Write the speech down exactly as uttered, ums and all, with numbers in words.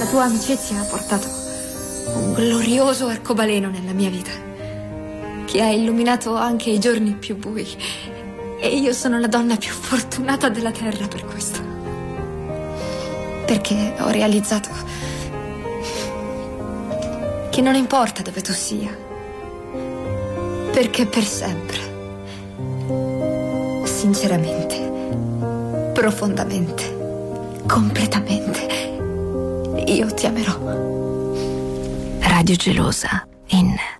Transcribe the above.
La tua amicizia ha portato un glorioso arcobaleno nella mia vita, che ha illuminato anche i giorni più bui. E io sono la donna più fortunata della terra per questo. Perché ho realizzato che non importa dove tu sia, perché per sempre, sinceramente, profondamente, completamente, io ti amerò. Radio Gelosa in